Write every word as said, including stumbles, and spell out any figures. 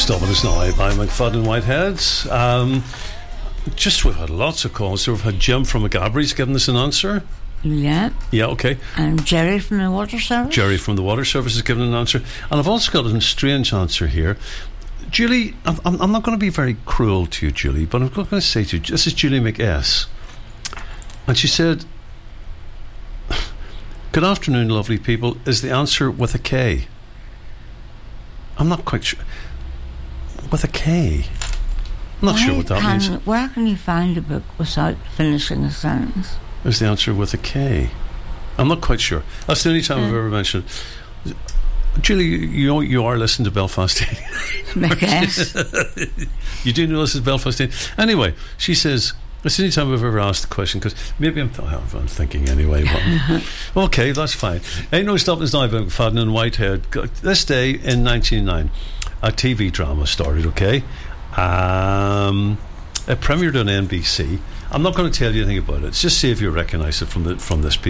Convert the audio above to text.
Stopping us now by McFadden Whiteheads. Um, just we've had lots of calls. So we've had Jim from McGabry's giving us an answer. Yeah. Yeah, okay. And Jerry from the water service. Jerry from the water service is giving an answer. And I've also got a strange answer here. Julie, I'm, I'm not going to be very cruel to you, Julie, but I'm going to say to you, this is Julie McS. And she said, "Good afternoon, lovely people. Is the answer with a K?" I'm not quite sure. With a K? I'm not Why sure what that can, means. Where can you find a book without finishing a sentence? Is the answer with a K? I'm not quite sure. That's the only time yeah. I've ever mentioned it. Julie, you know you are listening to Belfast. Yes. You do know this is Belfast. Anyway, she says, it's the only time I've ever asked the question, because maybe I'm, th- I'm thinking anyway. But okay, that's fine. Ain't no stopping us now about McFadden and Whitehead. This day in nineteen oh nine, a T V drama started, okay? Um, it premiered on N B C. I'm not going to tell you anything about it. It's just see if you recognise it from the from this piece.